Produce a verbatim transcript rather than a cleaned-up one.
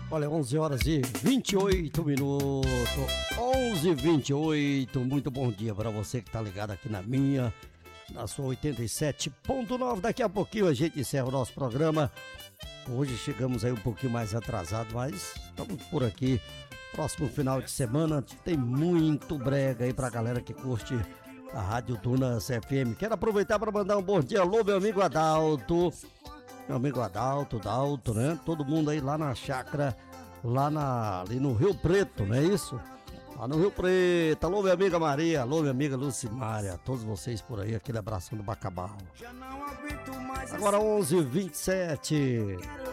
Olha, onze horas e vinte e oito minutos, onze e vinte e oito, muito bom dia para você que tá ligado aqui na minha, na sua oitenta e sete ponto nove. Daqui a pouquinho a gente encerra o nosso programa. Hoje chegamos aí um pouquinho mais atrasado, mas estamos por aqui. Próximo final de semana tem muito brega aí pra galera que curte a Rádio Tunas F M. Quero aproveitar para mandar um bom dia. Alô, meu amigo Adalto. Meu amigo Adalto, Dalto, né? Todo mundo aí lá na chácara, lá na, ali no Rio Preto, não é isso? Lá no Rio Preto. Alô, minha amiga Maria. Alô, minha amiga Lucimária. Todos vocês por aí, aquele abração do Bacabal. Agora onze e vinte e sete.